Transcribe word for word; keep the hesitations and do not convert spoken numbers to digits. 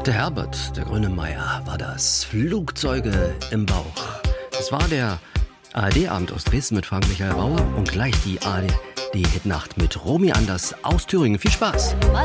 Der Herbert, der Grönemeyer, war das. Flugzeuge im Bauch. Das war der A R D-Abend aus Dresden mit Frank-Michael Bauer und gleich die A R D-Hitnacht mit Romy Anders aus Thüringen. Viel Spaß!